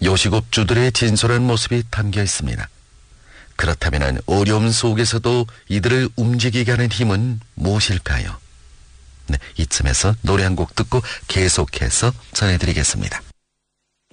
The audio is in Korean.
요식업주들의 진솔한 모습이 담겨 있습니다. 그렇다면 어려움 속에서도 이들을 움직이게 하는 힘은 무엇일까요? 네, 이쯤에서 노래 한 곡 듣고 계속해서 전해드리겠습니다.